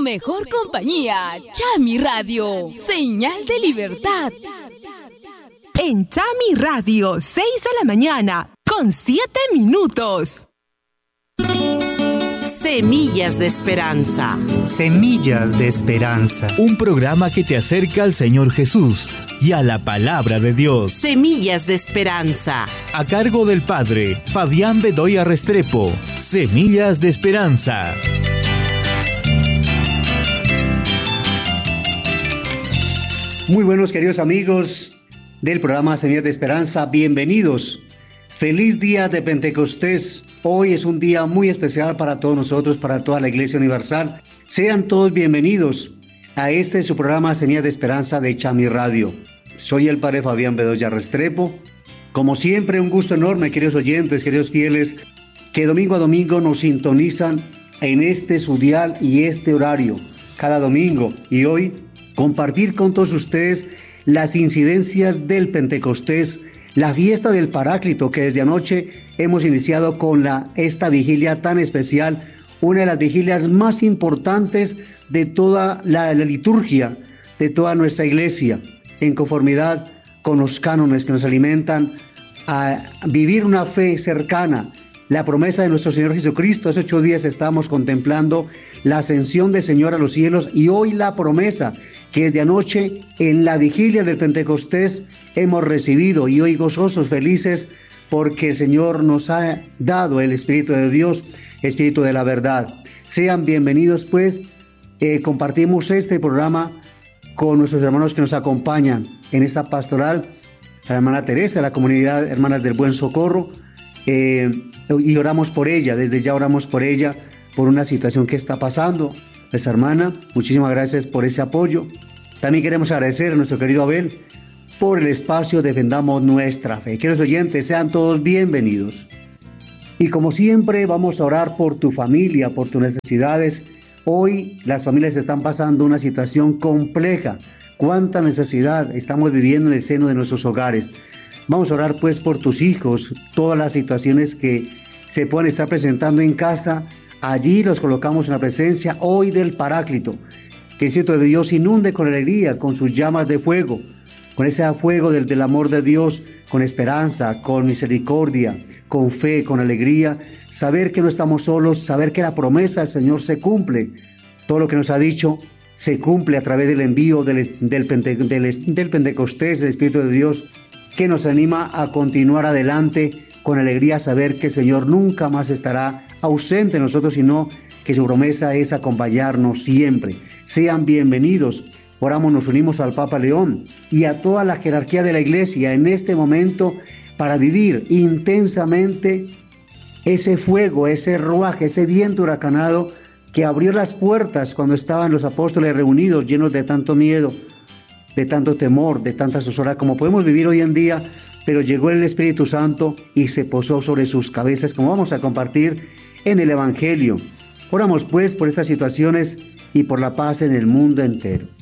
mejor compañía, Chami Radio, señal de libertad. En Chami Radio, 6 de la mañana, con 7 minutos. Semillas de Esperanza. Semillas de Esperanza. Un programa que te acerca al Señor Jesús y a la palabra de Dios. Semillas de Esperanza. A cargo del Padre Fabián Bedoya Restrepo. Semillas de Esperanza. Muy buenos queridos amigos del programa Semillas de Esperanza, bienvenidos. Feliz día de Pentecostés. Hoy es un día muy especial para todos nosotros, para toda la Iglesia Universal. Sean todos bienvenidos a su programa Semillas de Esperanza de Chami Radio. Soy el Padre Fabián Bedoya Restrepo. Como siempre, un gusto enorme, queridos oyentes, queridos fieles, que domingo a domingo nos sintonizan en su dial y horario, cada domingo. Y hoy compartir con todos ustedes las incidencias del Pentecostés, la fiesta del Paráclito, que desde anoche hemos iniciado con esta vigilia tan especial, una de las vigilias más importantes de toda la liturgia, de toda nuestra iglesia, en conformidad con los cánones que nos alimentan a vivir una fe cercana, la promesa de nuestro Señor Jesucristo. Hace 8 días estábamos contemplando la ascensión del Señor a los cielos y hoy la promesa que desde anoche en la vigilia del Pentecostés hemos recibido, y hoy gozosos, felices, porque el Señor nos ha dado el Espíritu de Dios, Espíritu de la verdad. Sean bienvenidos pues, compartimos este programa con nuestros hermanos que nos acompañan en esta pastoral, la hermana Teresa, la comunidad Hermanas del Buen Socorro, y oramos por ella, desde ya oramos por ella, por una situación que está pasando. Nuestra hermana, muchísimas gracias por ese apoyo. También queremos agradecer a nuestro querido Abel por el espacio Defendamos Nuestra Fe. Queridos oyentes, sean todos bienvenidos. Y como siempre, vamos a orar por tu familia, por tus necesidades. Hoy las familias están pasando una situación compleja. Cuánta necesidad estamos viviendo en el seno de nuestros hogares. Vamos a orar pues por tus hijos, todas las situaciones que se puedan estar presentando en casa. Allí los colocamos en la presencia hoy del Paráclito. Que el Espíritu de Dios inunde con alegría, con sus llamas de fuego, con ese fuego del amor de Dios, con esperanza, con misericordia, con fe, con alegría. Saber que no estamos solos, saber que la promesa del Señor se cumple. Todo lo que nos ha dicho se cumple a través del envío del Pentecostés, del Espíritu de Dios, que nos anima a continuar adelante con alegría, saber que el Señor nunca más estará ausente de nosotros, sino que su promesa es acompañarnos siempre. Sean bienvenidos. Oramos, nos unimos al Papa León y a toda la jerarquía de la Iglesia en este momento para vivir intensamente ese fuego, ese ruaje, ese viento huracanado que abrió las puertas cuando estaban los apóstoles reunidos, llenos de tanto miedo, de tanto temor, de tanta zozobra, como podemos vivir hoy en día. Pero llegó el Espíritu Santo y se posó sobre sus cabezas, como vamos a compartir en el Evangelio. Oramos pues por estas situaciones y por la paz en el mundo entero.